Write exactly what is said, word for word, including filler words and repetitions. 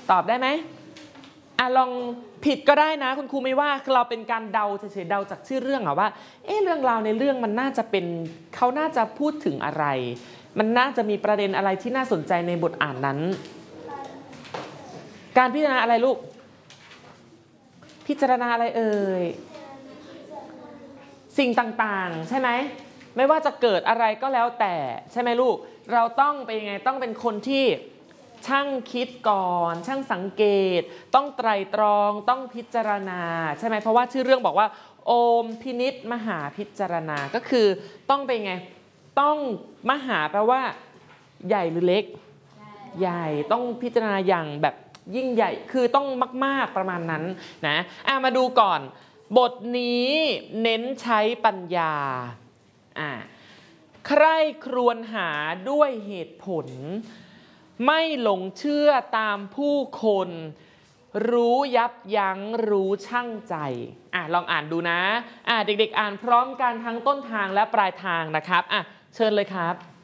ตอบได้ไหมอ่ะลองผิดก็ได้นะคุณครูไม่ว่าเราเป็นการเดาเฉยๆเดาจากชื่อเรื่องอะว่าเอ๊ะเรื่องราวในเรื่องมันน่าจะเป็นเขาน่าจะพูดถึงอะไรมันน่าจะมีประเด็นอะไรที่น่าสนใจในบทอ่านนั้นการพิจารณาอะไรลูกพิจารณาอะไรเอ่ยสิ่งต่างๆใช่ไหมไม่ว่าจะเกิดอะไรก็แล้วแต่ใช่ไหมลูกเราต้องเป็นยังไงต้องเป็นคนที่ช่างคิดก่อนช่างสังเกตต้องไตร่ตรองต้องพิจารณาใช่ไหมเพราะว่าชื่อเรื่องบอกว่าโอมพินิจมหาพิจารณาก็คือต้องเป็นไงต้องมหาแปลว่าใหญ่หรือเล็กใหญ่ต้องพิจารณาอย่างแบบยิ่งใหญ่คือต้องมากๆประมาณนั้นนะอ่ะมาดูก่อนบทนี้เน้นใช้ปัญญาอ่ะใคร่ครวญหาด้วยเหตุผลไม่หลงเชื่อตามผู้คนรู้ยับยั้งรู้ชั่งใจอ่ะลองอ่านดูนะอ่ะเด็กๆอ่านพร้อมกันทั้งต้นทางและปลายทางนะครับอ่ะเชิญเลยครับ